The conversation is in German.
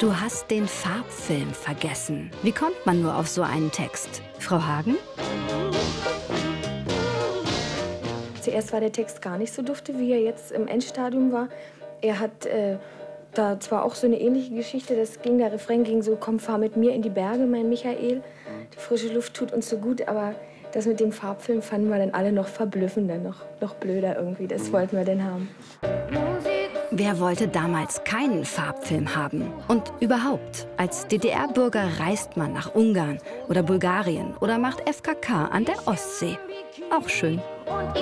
Du hast den Farbfilm vergessen. Wie kommt man nur auf so einen Text? Frau Hagen? Zuerst war der Text gar nicht so dufte, wie er jetzt im Endstadium war. Er hat da zwar auch so eine ähnliche Geschichte, der Refrain ging so: Komm, fahr mit mir in die Berge, mein Michael. Die frische Luft tut uns so gut, aber das mit dem Farbfilm fanden wir dann alle noch verblüffender, noch blöder irgendwie. Das wollten wir denn haben. Wer wollte damals keinen Farbfilm haben? Und überhaupt, als DDR-Bürger reist man nach Ungarn oder Bulgarien oder macht FKK an der Ostsee. Auch schön.